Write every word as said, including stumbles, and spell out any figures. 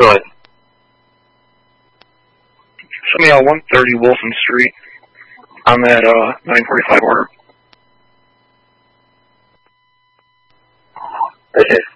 Go ahead. Send me out one thirty Wilson Street on that uh, nine forty-five order. Okay.